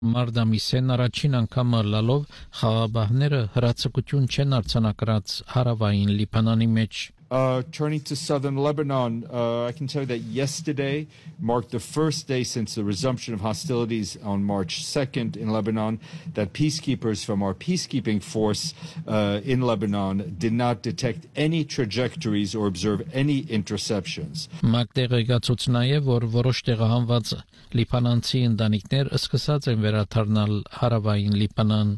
Մարդամիսեն առաջին անգամ լալով խաղաբահները հրացակություն չեն արձանագրած հարավային Լիբանանի մեջ. Turning to southern Lebanon, I can tell you that yesterday marked the first day since the resumption of hostilities on March 2nd in Lebanon that peacekeepers from our peacekeeping force in Lebanon did not detect any trajectories or observe any interceptions. Մակտեղեկացուց նաև որ որոշ տեղահանված լիբանանցի ընտանիքներ սկսած են վերադառնալ հարավային Լիբանան.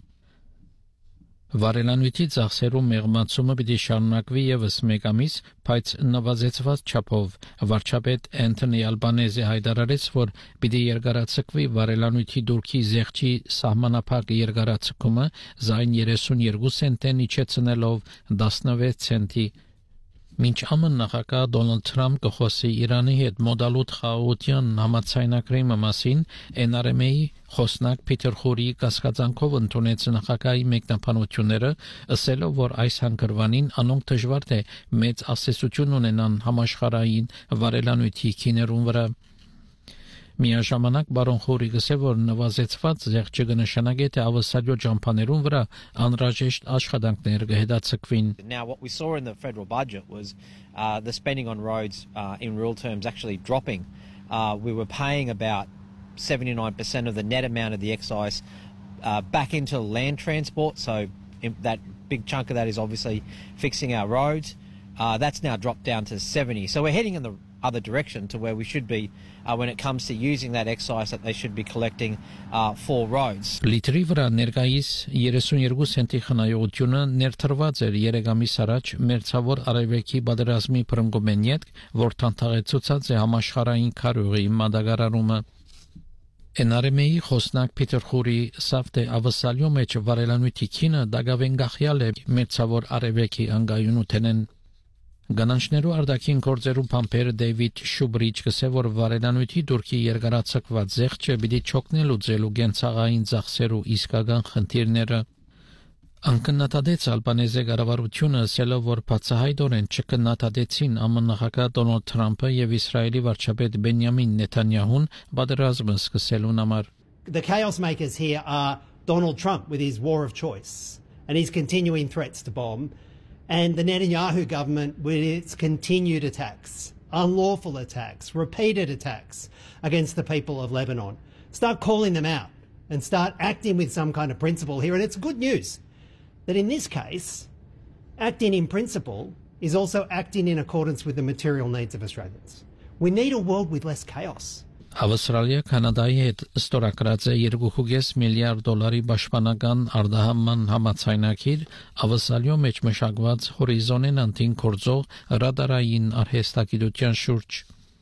Վարելանույթի ծախսերում մեղմացումը պիտի շարունակվի եւս մեկ ամիս, բայց նվազեցված չափով. Վարչապետ Անթոնի Ալբանեզը հայտարարեց, որ պիտի երկարացկվի վարելանույթի դուրքի զեղչի սահմանափակ երկարացումը զայն 32 սենտեն իջեցնելով 16 սենտի. Մինչ ԱՄՆ նախագահ Դոնալդ Թրամփ կխոսի Իրանի հետ մոդալուտ խաղաղության համաձայնագրի մասին, NRM-ի խոսնակ Փիթեր Խուրի կասկածանքով ընդունեց նախագահի մեկնաբանությունները, ասելով, որ այս հանգրվանին անոնք դժվար թե մեծ ասացություն ունենան համաշխարհային վարելանույթի քիներուն վրա. Միաժամանակ բարոն Խուրի գսե որ նվազեցված զեղչը կնշանակի թե ավսալյո ջամփաներուն վրա անհրաժեշտ աշխատանքներ կհետաձգվին. Now what we saw in the federal budget was the spending on roads in real terms actually dropping. We were paying about 79% of the net amount of the excise back into land transport, so that big chunk of that is obviously fixing our roads. That's now dropped down to 70. So we're heading in the other direction to where we should be when it comes to using that excise that they should be collecting for roads. Լիտրի վրա ներկայիս 32 սենտի խնայողությունը ներթրված էր 3 ամիս առաջ մերձավոր արևելքի բادرազմի փրկումեն յետ, որ թանթաղեցուցած է համաշխարհային քարյուղի մատակարարումը. NRM-ի խոսնակ Փիթեր Խուրի սավտե ավսալյո մեջ վարելանույթի քինը դակավեն գախյալ է մերձավոր արևելքի անգայունութենեն. Գանանչներու արդակին գործերու փամփեր Դեյվիդ Շուբրիջ գսե որ վարելանույթի դուրքի երկարացկված զեղչը պիտի չօգնել ուծելու գենցաղային ծախսերու իսկական խնդիրները. Անկննադեց Ալբանեզե կառավարությունը ասելով որ բացահայտորեն չկննադեցին ԱՄՆ նախագահ Դոնալդ Թրամփը եւ Իսրայելի վարչապետ Բենյամին Նեթանյահուն պատերազմը սկսելուն համար. The chaos makers here are Donald Trump with his war of choice and his continuing threats to bomb, and the Netanyahu government with its continued attacks, unlawful attacks, repeated attacks against the people of Lebanon. Start calling them out and start acting with some kind of principle here. And it's good news that in this case, acting in principle is also acting in accordance with the material needs of Australians. We need a world with less chaos. Ավստրալիա Կանադայի հետ ստորագրած է 2.5 միլիարդ դոլարի պաշտպանական արտահանման համաձայնագիր ավսալյո մեջ մշակված հորիզոնեն անտին կորձող ռադարային արհեստագիտության շուրջ.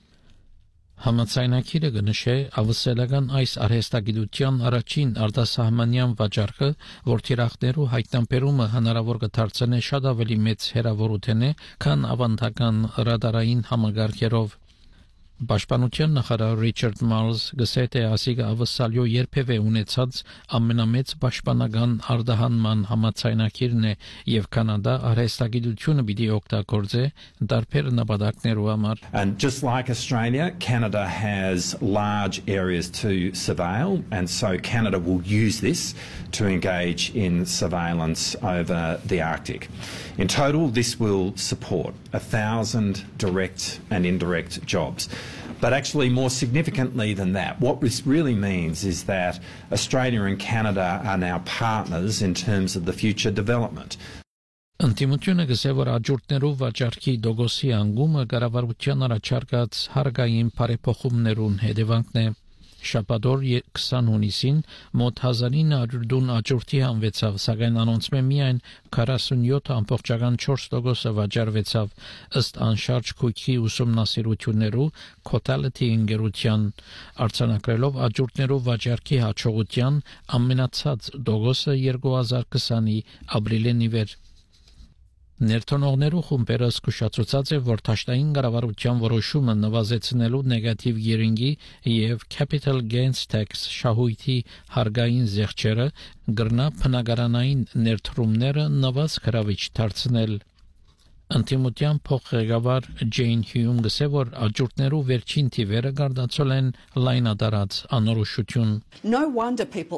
Համաձայնագիրը կնշե ավսալական այս արհեստագիտության առաջին արտասահմանյան վաճառքը, որ թիրախներու հայտնաբերումը հնարավոր կդարձնի շատ ավելի մեծ հեռավորություն է, քան ավանդական ռադարային համագարկերով. Պաշտպանության նախարար Ռիչարդ Մարլզ գսե թե ասիգա ավսալյո երբևէ ունեցած ամենամեծ պաշտպանական արտահանման համաձայնագիրն է եւ Կանադա արհեստագիտությունը պիտի օգտագործե դարբեր նպատակներու համար. And just like Australia, Canada has large areas to surveil, and so Canada will use this to engage in surveillance over the Arctic. In total, this will support 1,000 direct and indirect jobs. But actually, more significantly than that, what this really means is that Australia and Canada are now partners in terms of the future development. Ընտիմությունը գսե որ աջուրտներով վաճառքի դոգոսի անգումը կառավարության առաջարկած հարգային բարեփոխումներուն հետևանքն է. Շաբաթօր 20 հունիսին մոտ 1900 դուն աջուրտի հանվեցավ, սակայն անոնցմե միայն 47.4% վաճառվեցավ ըստ անշարժ քույքի ուսումնասիրություններու Cotality ընկերության, արձանագրելով աջուրտներով վաճառքի հաջողության ամենացած դոգոսը 2020-ի ապրիլին ի վեր. Ներթոնողներու խումբերը զսկուշացուցած է, որ թաշտային կառավարության որոշումը նվազեցնելու նեգատիվ գերինգի եւ capital gains tax շահույթի հարգային զեղչերը գրնա բնակարանային ներդրումները նվազ գրավիչ դարձնել. Ընտիմության փոխղեկավար Ջեյն Հյում գսե որ աջուրտներու վերջին թիվերը գարդացել են լայնադարած անորոշություն. No wonder people